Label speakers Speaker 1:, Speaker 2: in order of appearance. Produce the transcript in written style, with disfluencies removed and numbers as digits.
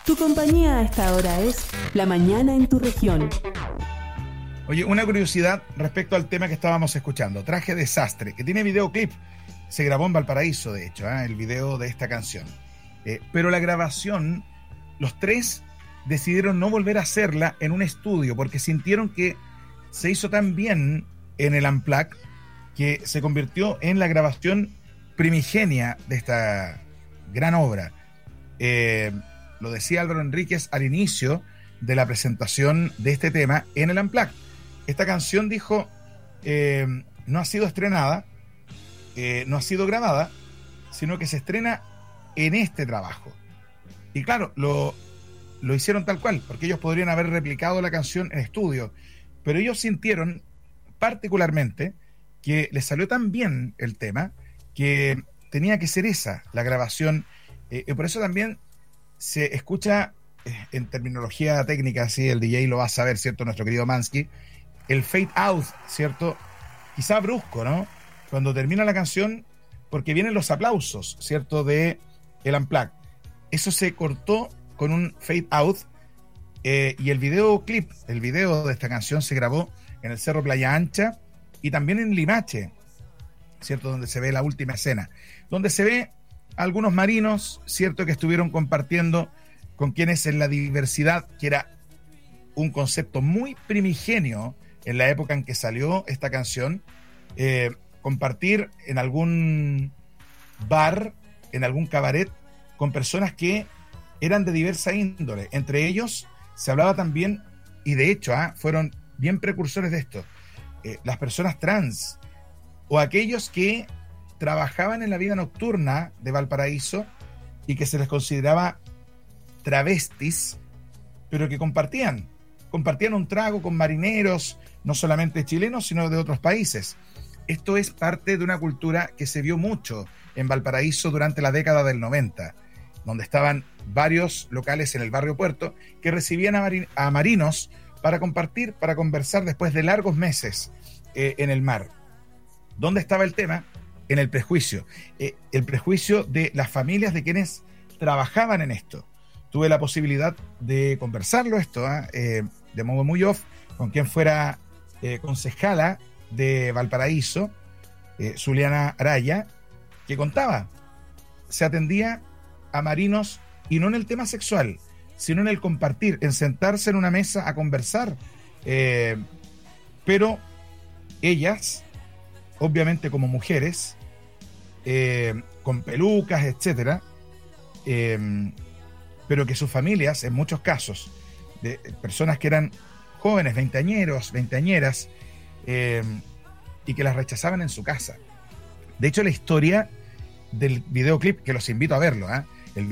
Speaker 1: Tu compañía a esta hora es La Mañana en tu región.
Speaker 2: Oye, una curiosidad respecto al tema que estábamos escuchando, Traje Desastre, que tiene videoclip. Se grabó en Valparaíso, de hecho, el video de esta canción. Pero la grabación, los tres decidieron no volver a hacerla en un estudio porque sintieron que se hizo tan bien en el Unplugged que se convirtió en la grabación primigenia de esta gran obra. Lo decía Álvaro Enríquez al inicio de la presentación de este tema en el Unplugged. Esta canción, dijo, no ha sido estrenada, no ha sido grabada, sino que se estrena en este trabajo. Y claro, lo hicieron tal cual, porque ellos podrían haber replicado la canción en estudio, pero ellos sintieron particularmente que les salió tan bien el tema que tenía que ser esa la grabación, y por eso también se escucha en terminología técnica, así el DJ lo va a saber, ¿cierto? Nuestro querido Mansky, el fade out, ¿cierto? Quizá brusco, ¿no? Cuando termina la canción, porque vienen los aplausos, ¿cierto? De el Unplugged. Eso se cortó con un fade out, y el video de esta canción se grabó en el Cerro Playa Ancha y también en Limache, ¿cierto? Donde se ve la última escena, donde se ve algunos marinos, ¿cierto? Que estuvieron compartiendo con quienes en la diversidad, que era un concepto muy primigenio en la época en que salió esta canción, compartir en algún bar, en algún cabaret, con personas que eran de diversa índole. Entre ellos se hablaba también, y de hecho fueron bien precursores de esto, las personas trans o aquellos que trabajaban en la vida nocturna de Valparaíso y que se les consideraba travestis, pero que compartían un trago con marineros, no solamente chilenos, sino de otros países. Esto es parte de una cultura que se vio mucho en Valparaíso durante la década del 90, donde estaban varios locales en el barrio Puerto que recibían a marinos para compartir, para conversar después de largos meses en el mar. ¿Dónde estaba el tema? En el prejuicio. El prejuicio de las familias de quienes trabajaban en esto. Tuve la posibilidad de conversarlo esto, de modo muy off, con quien fuera concejala de Valparaíso, Zuliana Araya, que contaba, se atendía a marinos, y no en el tema sexual, sino en el compartir, en sentarse en una mesa a conversar, pero ellas, obviamente como mujeres, con pelucas, etcétera, pero que sus familias, en muchos casos, de personas que eran jóvenes, veinteañeros, veinteañeras, y que las rechazaban en su casa. De hecho, la historia del videoclip, que los invito a verlo,